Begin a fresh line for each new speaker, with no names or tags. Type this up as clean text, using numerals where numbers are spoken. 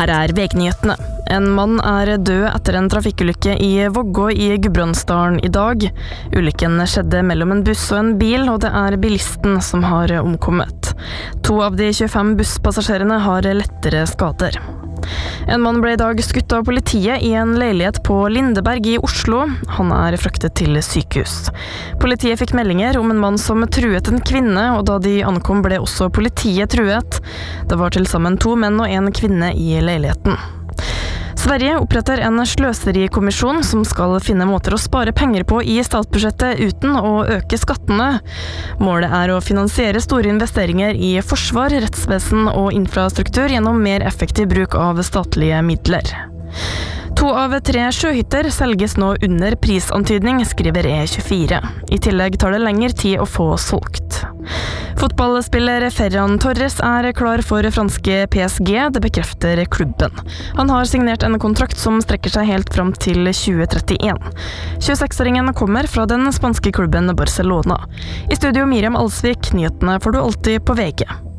Her VG-nyhetene. En mann død etter en trafikkulykke i Vågå i Gudbrandsdalen i dag. Ulykken skjedde mellom en buss og en bil, og det bilisten som har omkommet. 2 av de 25 busspassasjerene har lettere skader. En mann ble i dag skutt av politiet i en leilighet på Lindeberg i Oslo. Han fraktet til sykehus. Politiet fikk meldinger om en mann som truet en kvinne, og da de ankom ble også politiet truet. Det var til sammen 2 menn og 1 kvinne i leiligheten. Sverige oppretter en sløserikommisjon som skal finne måter å spare penger på i statsbudsjettet uten å øke skattene. Målet å finansiere store investeringer i forsvar, rettsvesen og infrastruktur gjennom mer effektiv bruk av statlige midler. 2 av 3 sjøhytter selges nå under prisantydning, skriver E24. I tillegg tar det lengre tid å få solgt. Fotballspiller Ferran Torres klar for franske PSG, det bekrefter klubben. Han har signert en kontrakt som strekker seg helt fram til 2031. 26-åringen kommer fra den spanske klubben Barcelona. I studio Miriam Alsvik, nyhetene får du alltid på VG.